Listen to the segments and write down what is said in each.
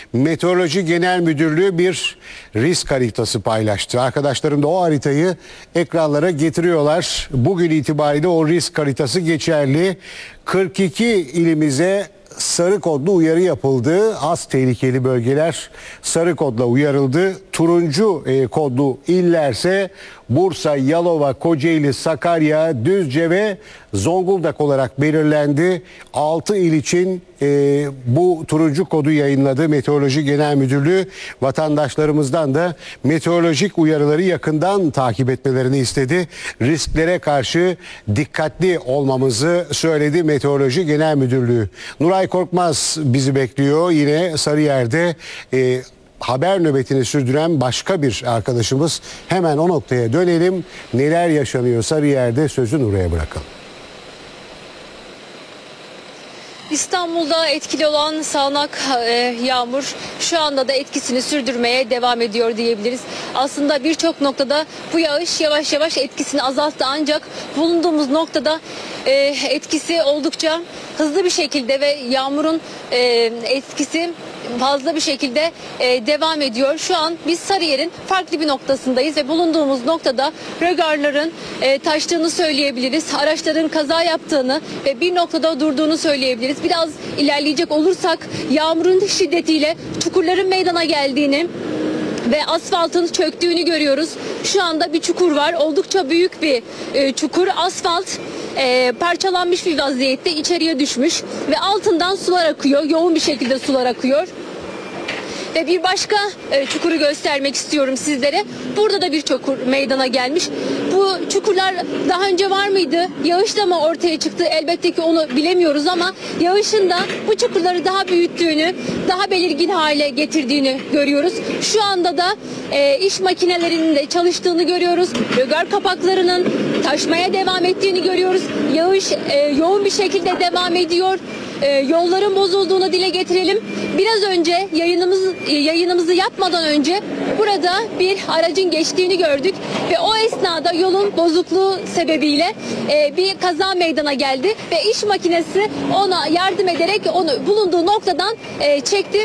Meteoroloji Genel Müdürlüğü bir risk haritası paylaştı. Arkadaşlarım da o haritayı ekranlara getiriyorlar. Bugün itibariyle o risk haritası geçerli. 42 ilimize sarı kodlu uyarı yapıldı. Az tehlikeli bölgeler sarı kodla uyarıldı. Turuncu kodlu illerse Bursa, Yalova, Kocaeli, Sakarya, Düzce ve Zonguldak olarak belirlendi. 6 il için bu turuncu kodu yayınladı Meteoroloji Genel Müdürlüğü. Vatandaşlarımızdan da meteorolojik uyarıları yakından takip etmelerini istedi. Risklere karşı dikkatli olmamızı söyledi Meteoroloji Genel Müdürlüğü. Nuray Korkmaz bizi bekliyor. Yine Sarıyer'de haber nöbetini sürdüren başka bir arkadaşımız. Hemen o noktaya dönelim. Neler yaşanıyor Sarıyer'de, sözü Nuray'a bırakalım. İstanbul'da etkili olan sağanak yağmur şu anda da etkisini sürdürmeye devam ediyor diyebiliriz. Aslında birçok noktada bu yağış yavaş yavaş etkisini azalttı, ancak bulunduğumuz noktada etkisi oldukça hızlı bir şekilde ve yağmurun etkisi fazla bir şekilde devam ediyor. Şu an biz Sarıyer'in farklı bir noktasındayız ve bulunduğumuz noktada rögarların taştığını söyleyebiliriz. Araçların kaza yaptığını ve bir noktada durduğunu söyleyebiliriz. Biraz ilerleyecek olursak yağmurun şiddetiyle çukurların meydana geldiğini ve asfaltın çöktüğünü görüyoruz. Şu anda bir çukur var. Oldukça büyük bir çukur. Asfalt parçalanmış bir vaziyette içeriye düşmüş ve altından sular akıyor. Yoğun bir şekilde sular akıyor. Ve bir başka çukuru göstermek istiyorum sizlere. Burada da bir çukur meydana gelmiş. Bu çukurlar daha önce var mıydı? Yağışla mı ortaya çıktı? Elbette ki onu bilemiyoruz ama yağışın da bu çukurları daha büyüttüğünü, daha belirgin hale getirdiğini görüyoruz. Şu anda da iş makinelerinin de çalıştığını görüyoruz. Rögar kapaklarının taşmaya devam ettiğini görüyoruz. Yağış yoğun bir şekilde devam ediyor. Yolların bozulduğunu dile getirelim. Biraz önce yayınımızı yapmadan önce burada bir aracın geçtiğini gördük ve o esnada yolun bozukluğu sebebiyle bir kaza meydana geldi ve iş makinesi ona yardım ederek onu bulunduğu noktadan çekti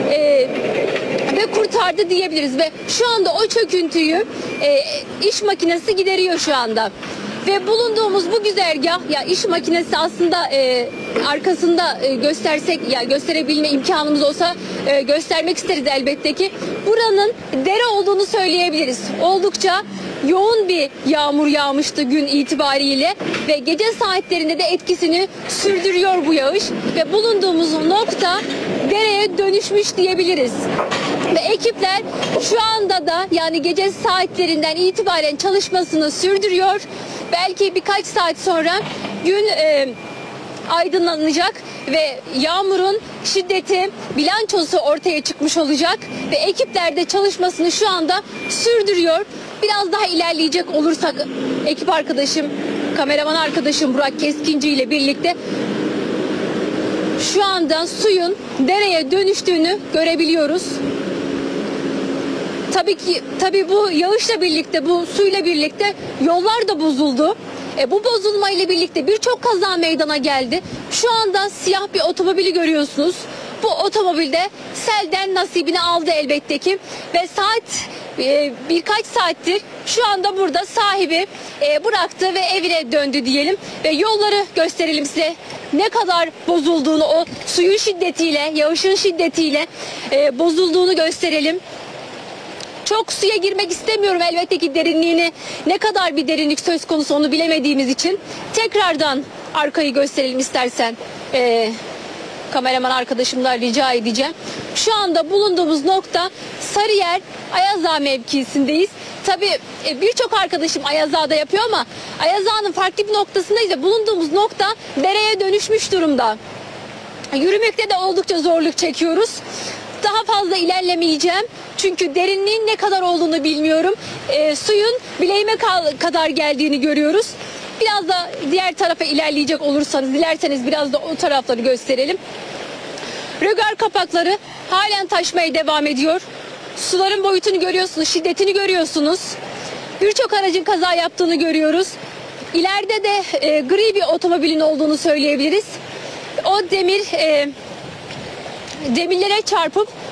ve kurtardı diyebiliriz ve şu anda o çöküntüyü iş makinesi gideriyor şu anda. Ve bulunduğumuz bu güzergah, ya iş makinesi aslında arkasında göstersek, ya gösterebilme imkanımız olsa göstermek isteriz elbette ki. Buranın dere olduğunu söyleyebiliriz. Oldukça yoğun bir yağmur yağmıştı gün itibariyle ve gece saatlerinde de etkisini sürdürüyor bu yağış ve bulunduğumuz nokta dereye dönüşmüş diyebiliriz. Ve ekipler şu anda da yani gece saatlerinden itibaren çalışmasını sürdürüyor. Belki birkaç saat sonra gün aydınlanacak ve yağmurun şiddeti, bilançosu ortaya çıkmış olacak ve ekipler de çalışmasını şu anda sürdürüyor. Biraz daha ilerleyecek olursak ekip arkadaşım, kameraman arkadaşım Burak Keskinci ile birlikte şu anda suyun dereye dönüştüğünü görebiliyoruz. Tabii bu yağışla birlikte, bu suyla birlikte yollar da bozuldu. Bu bozulma ile birlikte birçok kaza meydana geldi. Şu anda siyah bir otomobili görüyorsunuz. Bu otomobilde selden nasibini aldı elbette ki ve birkaç saattir şu anda burada sahibi bıraktı ve evine döndü diyelim ve yolları gösterelim size. Ne kadar bozulduğunu, o suyun şiddetiyle, yağışın şiddetiyle bozulduğunu gösterelim. Çok suya girmek istemiyorum elbette ki derinliğini, ne kadar bir derinlik söz konusu onu bilemediğimiz için. Tekrardan arkayı gösterelim istersen. Kameraman arkadaşımdan rica edeceğim. Şu anda bulunduğumuz nokta Sarıyer Ayaz Ağa mevkisindeyiz. Tabii birçok arkadaşım Ayaz Ağa'da yapıyor ama Ayaz Ağa'nın farklı bir noktasındayız ve bulunduğumuz nokta dereye dönüşmüş durumda. Yürümekte de oldukça zorluk çekiyoruz. Daha fazla ilerlemeyeceğim. Çünkü derinliğin ne kadar olduğunu bilmiyorum. Suyun bileğime kadar geldiğini görüyoruz. Biraz da diğer tarafa ilerleyecek olursanız, dilerseniz biraz da o tarafları gösterelim. Rögar kapakları halen taşmaya devam ediyor. Suların boyutunu görüyorsunuz, şiddetini görüyorsunuz. Birçok aracın kaza yaptığını görüyoruz. İleride de gri bir otomobilin olduğunu söyleyebiliriz. O demirlere çarpıp